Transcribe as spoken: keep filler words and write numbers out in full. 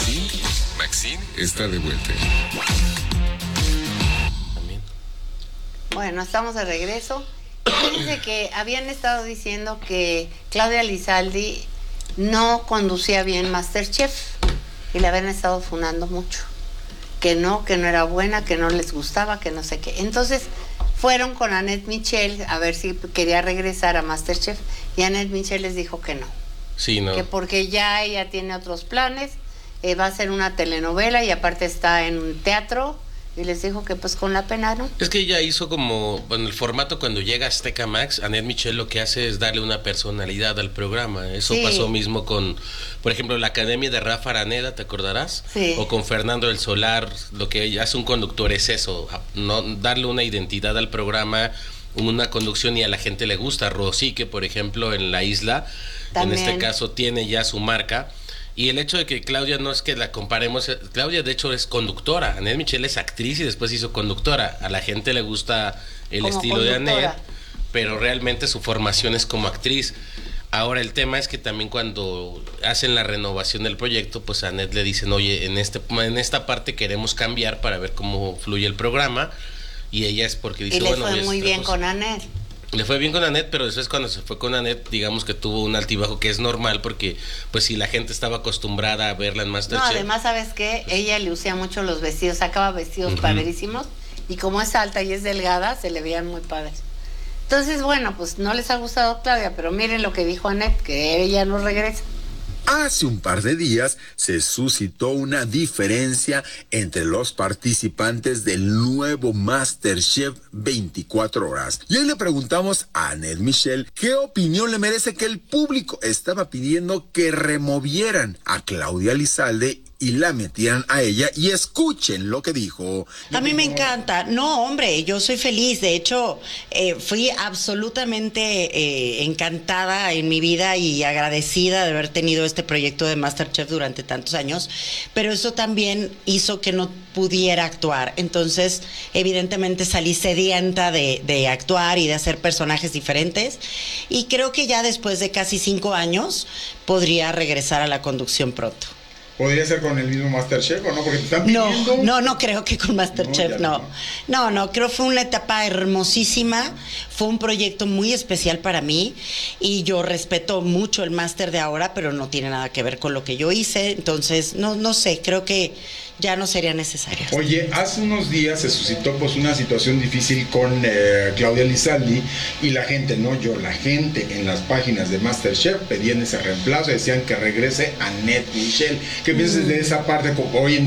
Maxine, Maxine está de vuelta. Bueno, estamos de regreso. Fíjense que habían estado diciendo que Claudia Lizaldi no conducía bien MasterChef y le habían estado funando mucho. Que no, que no era buena, que no les gustaba, que no sé qué. Entonces fueron con Annette Michel a ver si quería regresar a MasterChef y Annette Michel les dijo que no. Sí, no. Que porque ya ella tiene otros planes, eh, va a ser una telenovela y aparte está en un teatro. Y les dijo que pues con la pena, ¿no? Es que ella hizo como, bueno, el formato cuando llega a Azteca Max, Annette Michel lo que hace es darle una personalidad al programa. Eso sí. Pasó mismo con, por ejemplo, la Academia de Rafa Araneda, ¿te acordarás? Sí. O con Fernando del Solar, lo que hace un conductor es eso, no darle una identidad al programa, una conducción, y a la gente le gusta. Rosique, por ejemplo, en La Isla, también. En este caso tiene ya su marca. Y el hecho de que Claudia, no es que la comparemos, Claudia de hecho es conductora, Annette Michel es actriz y después hizo conductora. A la gente le gusta el como estilo conductora. De Annette, pero realmente su formación es como actriz. Ahora el tema es que también cuando hacen la renovación del proyecto, pues a Annette le dicen, oye, en, este, en esta parte queremos cambiar para ver cómo fluye el programa. Y ella es porque dice, y le bueno... fue muy bien cosa. Con Annette. Le fue bien con Annette, pero después cuando se fue con Annette, digamos que tuvo un altibajo que es normal, porque pues si la gente estaba acostumbrada a verla en MasterChef. No, además, ¿sabes qué? Pues, ella lucía mucho los vestidos, sacaba vestidos uh-huh. padrísimos, y como es alta y es delgada, se le veían muy padres. Entonces, bueno, pues no les ha gustado Claudia, pero miren lo que dijo Annette, que ella no regresa. Hace un par de días se suscitó una diferencia entre los participantes del nuevo MasterChef veinticuatro horas. Y hoy le preguntamos a Annette Michel qué opinión le merece que el público estaba pidiendo que removieran a Claudia Lizaldi y la metieran a ella, y escuchen lo que dijo. A mí me encanta. No, hombre, yo soy feliz. De hecho, eh, fui absolutamente eh, encantada en mi vida y agradecida de haber tenido este proyecto de MasterChef durante tantos años, pero eso también hizo que no pudiera actuar. Entonces, evidentemente salí sedienta de, de actuar y de hacer personajes diferentes, y creo que ya después de casi cinco años podría regresar a la conducción pronto. ¿Podría ser con el mismo MasterChef o no? Porque te están pidiendo... No, no, no creo que con MasterChef, no. No, no, no, creo que fue una etapa hermosísima, fue un proyecto muy especial para mí, y yo respeto mucho el máster de ahora, pero no tiene nada que ver con lo que yo hice, entonces, no, no sé, creo que ya no sería necesario. Oye, hace unos días se suscitó pues una situación difícil con eh, Claudia Lizaldi y la gente, no yo, la gente en las páginas de MasterChef pedían ese reemplazo, decían que regrese Annette Michel. ¿Qué piensas mm. de esa parte hoy en